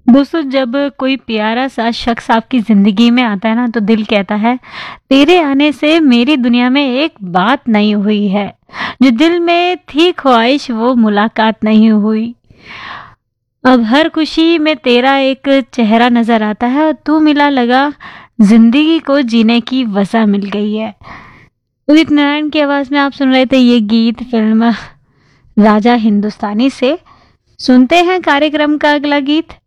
दोस्तों, जब कोई प्यारा सा शख्स आपकी ज़िंदगी में आता है ना, तो दिल कहता है, तेरे आने से मेरी दुनिया में एक बात नहीं हुई है। जो दिल में थी ख्वाहिश वो मुलाकात नहीं हुई। अब हर खुशी में तेरा एक चेहरा नज़र आता है और तू मिला लगा ज़िंदगी को जीने की वजह मिल गई है। उदित नारायण की आवाज़ में आप सुन रहे थे ये गीत फ़िल्म राजा हिंदुस्तानी से। सुनते हैं कार्यक्रम का अगला गीत।